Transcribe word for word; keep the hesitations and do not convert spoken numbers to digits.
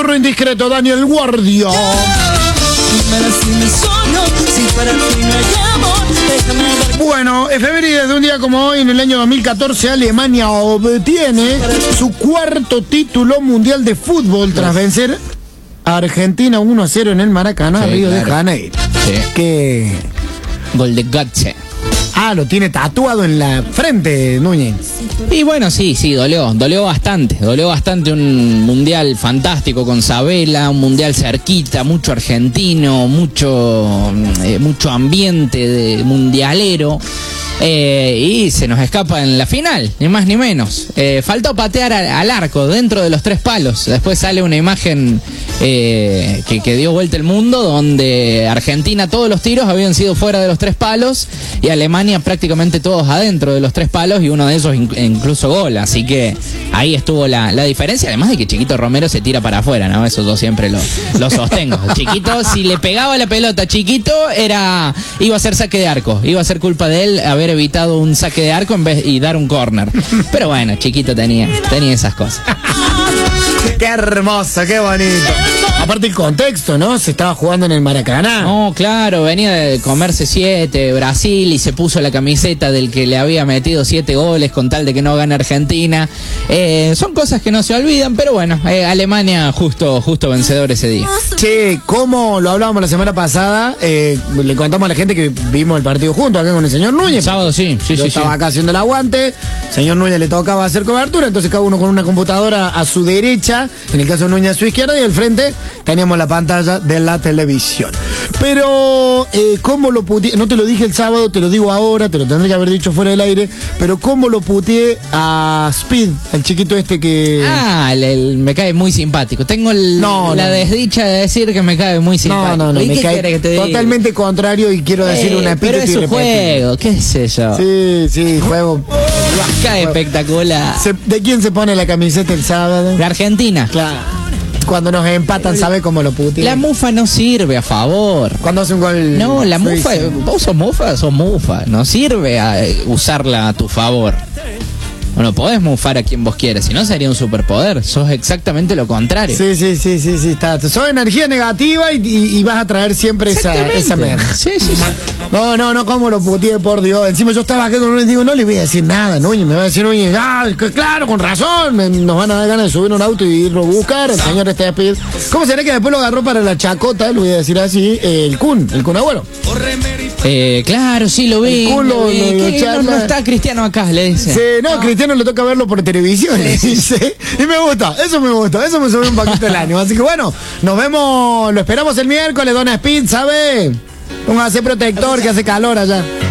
susurro indiscreto, Daniel Guardia. Bueno, efemérides de un día como hoy, en el año dos mil catorce, Alemania obtiene su cuarto título mundial de fútbol tras vencer a Argentina uno a cero en el Maracaná, Sí, Río claro. de Janeiro. Sí. Que... Gol de Götze. Ah, lo tiene tatuado en la frente, Núñez. Y bueno, sí, sí, dolió, dolió bastante, dolió bastante un mundial fantástico con Sabela, un mundial cerquita, mucho argentino, mucho, eh, mucho ambiente de mundialero. Eh, y se nos escapa en la final, ni más ni menos. Eh, faltó patear al, al arco, dentro de los tres palos. Después sale una imagen eh, que, que dio vuelta el mundo, donde Argentina todos los tiros habían sido fuera de los tres palos y Alemania prácticamente todos adentro de los tres palos, y uno de esos in- incluso gol. Así que ahí estuvo la, la diferencia, además de que Chiquito Romero se tira para afuera, ¿no? Eso yo siempre lo, lo sostengo. Chiquito, si le pegaba la pelota Chiquito, era iba a ser saque de arco, iba a ser culpa de él haber evitado un saque de arco en vez y dar un córner. Pero bueno, Chiquito tenía, tenía esas cosas. Qué hermoso, qué bonito. Aparte el contexto, ¿no? Se estaba jugando en el Maracaná. No, claro, venía de comerse siete Brasil y se puso la camiseta del que le había metido siete goles con tal de que no gane Argentina. Eh, son cosas que no se olvidan, pero bueno, eh, Alemania justo, justo vencedor ese día. Che, como lo hablábamos la semana pasada, eh, le contamos a la gente que vimos el partido juntos acá con el señor Núñez. Sábado sí, sí, Yo sí. estaba sí. acá haciendo el aguante, señor Núñez le tocaba hacer cobertura, entonces cada uno con una computadora a su derecha, en el caso de Núñez a su izquierda, y al frente teníamos la pantalla de la televisión. Pero, eh, ¿cómo lo puteé? No te lo dije el sábado, te lo digo ahora, te lo tendré que haber dicho fuera del aire, pero ¿cómo lo puteé a Speed, el chiquito este que... Ah, el, el- me cae muy simpático. Tengo el- No, la no. desdicha de decir que me cae muy No, simpático. no, no, ¿Y me qué cae quiere que te diga? totalmente contrario y quiero decir Eh, una pero epíteto es su irrepetible. juego, qué sé yo. Sí, sí, juego. Cae espectacular. Se- ¿De quién se pone la camiseta el sábado? De Argentina. Claro. Cuando nos empatan, ¿sabe cómo lo puteé? La mufa no sirve a favor. Cuando hace un gol... No, la mufa, suizo. vos sos mufa, sos mufa. No sirve a eh, usarla a tu favor. Bueno, podés mufar a quien vos quieras, si no sería un superpoder. Sos exactamente lo contrario. Sí, sí, sí, sí, sí, está. Sos energía negativa y, y- y vas a traer siempre esa, Exactamente. esa merda. Sí, sí, sí. No, no, no, cómo lo puteé, por Dios. Encima yo estaba acá con Núñez y digo, no le voy a decir nada, Núñez. Me va a decir, Núñez, ah, que claro, con razón. Me- nos van a dar ganas de subir un auto y irlo a buscar. El señor está despedido. ¿Cómo será que después lo agarró para la chacota? Le voy a decir así, eh, el Kun, el Kun Agüero. Eh, claro, sí lo vi. El culo, lo vi. lo- lo ¿Qué? charla. no, no está Cristiano acá, le dice. Sí, no, Cristiano le toca verlo por televisión, le dice. Y me gusta, eso me gusta, eso me sube un poquito el ánimo. Así que bueno, nos vemos, lo esperamos el miércoles, Dona Speed, ¿sabe? Póngase protector que hace calor allá.